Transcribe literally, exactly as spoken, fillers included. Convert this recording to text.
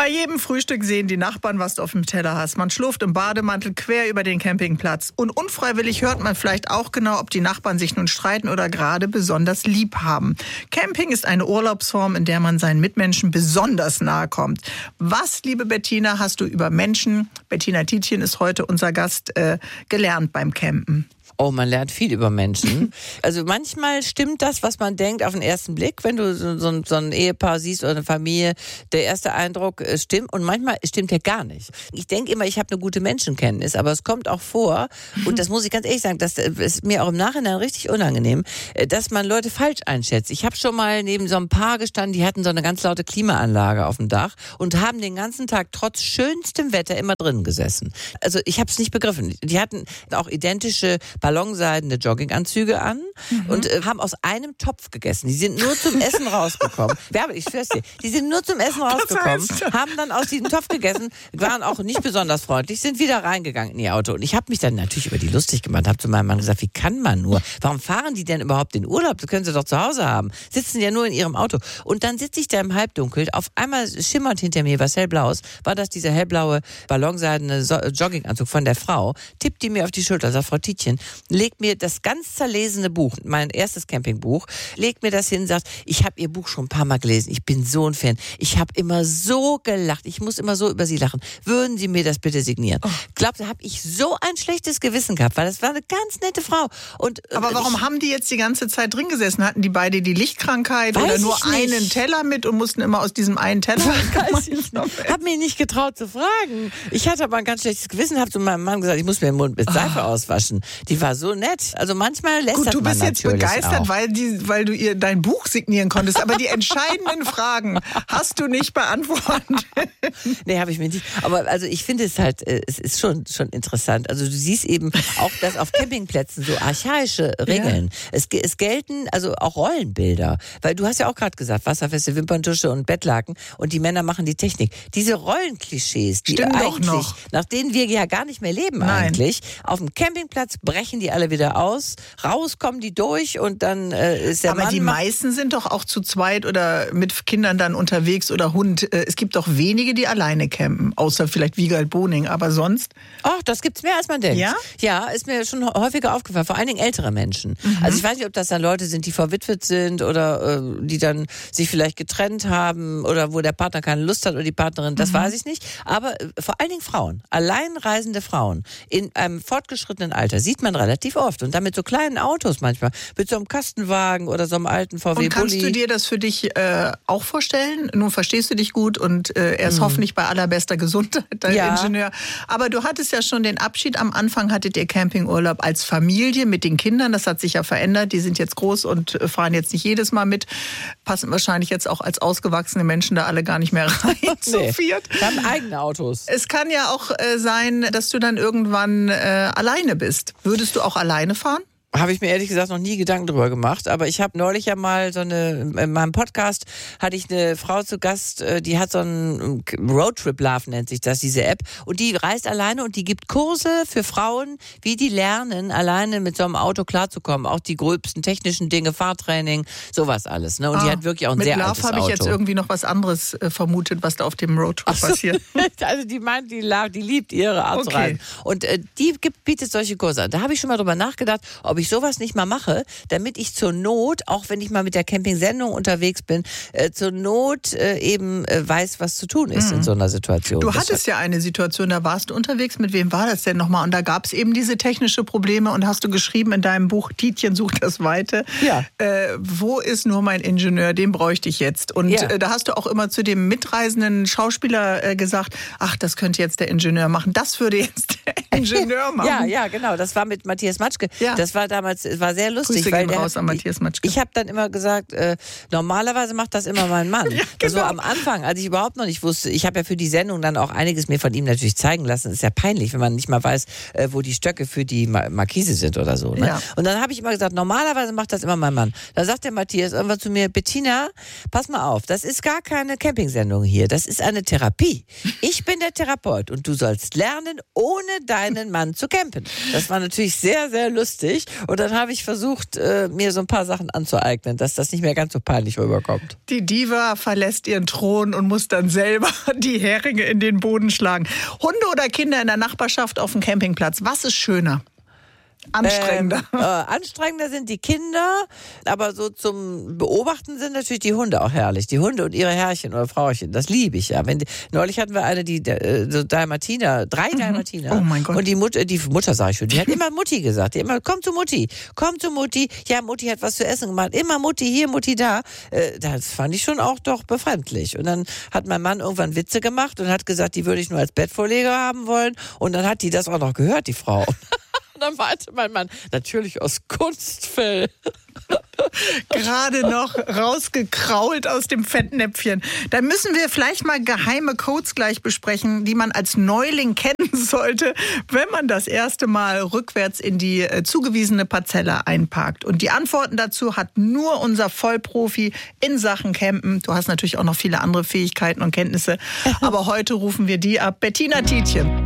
Bei jedem Frühstück sehen die Nachbarn, was du auf dem Teller hast. Man schlurft im Bademantel quer über den Campingplatz. Und unfreiwillig hört man vielleicht auch genau, ob die Nachbarn sich nun streiten oder gerade besonders lieb haben. Camping ist eine Urlaubsform, in der man seinen Mitmenschen besonders nahe kommt. Was, liebe Bettina, hast du über Menschen, Bettina Tietjen ist heute unser Gast, äh, gelernt beim Campen? Oh, man lernt viel über Menschen. Also manchmal stimmt das, was man denkt auf den ersten Blick, wenn du so, so, so ein Ehepaar siehst oder eine Familie, der erste Eindruck äh, stimmt und manchmal stimmt der gar nicht. Ich denke immer, ich habe eine gute Menschenkenntnis, aber es kommt auch vor, und das muss ich ganz ehrlich sagen, das ist mir auch im Nachhinein richtig unangenehm, dass man Leute falsch einschätzt. Ich habe schon mal neben so einem Paar gestanden, die hatten so eine ganz laute Klimaanlage auf dem Dach und haben den ganzen Tag trotz schönstem Wetter immer drin gesessen. Also ich habe es nicht begriffen. Die hatten auch identische ballonseidene Jogginganzüge an mhm. und äh, haben aus einem Topf gegessen. Die sind nur zum Essen rausgekommen. Ich schwör's dir, die sind nur zum Essen rausgekommen, haben dann aus diesem Topf gegessen, waren auch nicht besonders freundlich, sind wieder reingegangen in ihr Auto. Und ich habe mich dann natürlich über die lustig gemacht, habe zu meinem Mann gesagt, wie kann man nur? Warum fahren die denn überhaupt in Urlaub? Das können sie doch zu Hause haben. Sitzen ja nur in ihrem Auto. Und dann sitze ich da im Halbdunkel, auf einmal schimmert hinter mir was hellblaues. War das dieser hellblaue ballonseidene so- Jogginganzug von der Frau? Tippt die mir auf die Schulter, sagt Frau Tietjen, legt mir das ganz zerlesene Buch, mein erstes Campingbuch, legt mir das hin, sagt, ich habe ihr Buch schon ein paar Mal gelesen, ich bin so ein Fan, ich habe immer so gelacht, ich muss immer so über sie lachen. Würden Sie mir das bitte signieren? Oh. Glaubt ihr, habe ich so ein schlechtes Gewissen gehabt, weil das war eine ganz nette Frau. Und, aber warum ich, haben die jetzt die ganze Zeit drin gesessen? Hatten die beide die Lichtkrankheit oder nur einen Teller mit und mussten immer aus diesem einen Teller? Weiß ich habe mich nicht getraut zu fragen. Ich hatte aber ein ganz schlechtes Gewissen, habe zu meinem Mann gesagt, ich muss mir den Mund mit Seife oh. auswaschen. Die war so nett. Also manchmal lässt Gut, du bist jetzt begeistert, auch. weil, die, weil du ihr dein Buch signieren konntest. Aber die entscheidenden Fragen hast du nicht beantwortet. Nee, habe ich mir nicht. Aber also ich finde es halt, es ist schon, schon interessant. Also du siehst eben auch, dass auf Campingplätzen so archaische Regeln. Ja. Es, es gelten also auch Rollenbilder. Weil du hast ja auch gerade gesagt, wasserfeste Wimperntusche und Bettlaken und die Männer machen die Technik. Diese Rollenklischees, die Stimmt eigentlich, noch. nach denen wir ja gar nicht mehr leben Nein. eigentlich, auf dem Campingplatz brechen die alle wieder aus, raus kommen die durch und dann äh, ist der Aber Mann... die meisten sind doch auch zu zweit oder mit Kindern dann unterwegs oder Hund. Es gibt doch wenige, die alleine campen, außer vielleicht Wiegald Boning, aber sonst... Ach, das gibt's mehr, als man denkt. Ja? Ja, ist mir schon häufiger aufgefallen, vor allen Dingen ältere Menschen. Mhm. Also ich weiß nicht, ob das dann Leute sind, die verwitwet sind oder äh, die dann sich vielleicht getrennt haben oder wo der Partner keine Lust hat oder die Partnerin, das mhm. weiß ich nicht. Aber äh, vor allen Dingen Frauen, alleinreisende Frauen in einem fortgeschrittenen Alter sieht man relativ oft und dann mit so kleinen Autos manchmal, mit so einem Kastenwagen oder so einem alten V W-Bulli. Und kannst du dir das für dich äh, auch vorstellen? Nun verstehst du dich gut und äh, er ist mhm. hoffentlich bei allerbester Gesundheit, dein ja. Ingenieur. Aber du hattest ja schon den Abschied. Am Anfang hattet ihr Campingurlaub als Familie mit den Kindern. Das hat sich ja verändert. Die sind jetzt groß und fahren jetzt nicht jedes Mal mit. Passen wahrscheinlich jetzt auch als ausgewachsene Menschen da alle gar nicht mehr rein zu nee, viert. Wir haben eigene Autos. Es kann ja auch äh, sein, dass du dann irgendwann äh, alleine bist. Würdest du auch alleine fahren? Habe ich mir ehrlich gesagt noch nie Gedanken drüber gemacht, aber ich habe neulich ja mal so eine, in meinem Podcast hatte ich eine Frau zu Gast, die hat so einen Roadtrip Love nennt sich das, diese App, und die reist alleine und die gibt Kurse für Frauen, wie die lernen, alleine mit so einem Auto klarzukommen, auch die gröbsten technischen Dinge, Fahrtraining, sowas alles, ne? Und ah, die hat wirklich auch ein sehr altes Auto. Mit Love habe ich jetzt irgendwie noch was anderes äh, vermutet, was da auf dem Roadtrip so. passiert. Also die meint, die, die liebt ihre Art zu okay. reisen. Und äh, die gibt, bietet solche Kurse an. Da habe ich schon mal drüber nachgedacht, ob ich sowas nicht mal mache, damit ich zur Not, auch wenn ich mal mit der Camping-Sendung unterwegs bin, äh, zur Not äh, eben äh, weiß, was zu tun ist mhm. in so einer Situation. Du das hattest ja eine Situation, da warst du unterwegs. Mit wem war das denn nochmal? Und da gab es eben diese technische Probleme und hast du geschrieben in deinem Buch, Tietjen sucht das Weite. Ja. Äh, wo ist nur mein Ingenieur? Den bräuchte ich jetzt. Und ja. äh, da hast du auch immer zu dem mitreisenden Schauspieler äh, gesagt, ach, das könnte jetzt der Ingenieur machen. Das würde jetzt der Ingenieur machen. Ja, ja, genau. Das war mit Matthias Matschke. Ja. Das war damals, war sehr lustig. Grüße weil gehen raus an Matthias Matschke. Ich habe dann immer gesagt, äh, normalerweise macht das immer mein Mann. Ja, genau. So am Anfang, als ich überhaupt noch nicht wusste, ich habe ja für die Sendung dann auch einiges mir von ihm natürlich zeigen lassen. Ist ja peinlich, wenn man nicht mal weiß, äh, wo die Stöcke für die Ma- Markise sind oder so. Ne? Ja. Und dann habe ich immer gesagt, normalerweise macht das immer mein Mann. Da sagt der Matthias irgendwann zu mir, Bettina, pass mal auf, das ist gar keine Campingsendung hier, das ist eine Therapie. Ich bin der Therapeut und du sollst lernen, ohne dein deinen Mann zu campen. Das war natürlich sehr, sehr lustig. Und dann habe ich versucht, mir so ein paar Sachen anzueignen, dass das nicht mehr ganz so peinlich rüberkommt. Die Diva verlässt ihren Thron und muss dann selber die Heringe in den Boden schlagen. Hunde oder Kinder in der Nachbarschaft auf dem Campingplatz, was ist schöner? Anstrengender. Ähm, äh, anstrengender sind die Kinder, aber so zum Beobachten sind natürlich die Hunde auch herrlich. Die Hunde und ihre Herrchen oder Frauchen, das liebe ich ja. Wenn die, neulich hatten wir eine, die äh, so Dalmatiner, drei mhm. Dalmatiner. Oh mein Gott. Und die Mutter, die Mutter sag ich schon, die hat immer Mutti gesagt. Die immer, komm zu Mutti, komm zu Mutti. Ja, Mutti hat was zu essen gemacht. Immer Mutti hier, Mutti da. Äh, das fand ich schon auch doch befremdlich. Und dann hat mein Mann irgendwann Witze gemacht und hat gesagt, die würde ich nur als Bettvorleger haben wollen. Und dann hat die das auch noch gehört, die Frau. Und dann meinte mein Mann, natürlich aus Kunstfell. Gerade noch rausgekrault aus dem Fettnäpfchen. Dann müssen wir vielleicht mal geheime Codes gleich besprechen, die man als Neuling kennen sollte, wenn man das erste Mal rückwärts in die äh, zugewiesene Parzelle einparkt. Und die Antworten dazu hat nur unser Vollprofi in Sachen Campen. Du hast natürlich auch noch viele andere Fähigkeiten und Kenntnisse, aber heute rufen wir die ab. Bettina Tietjen.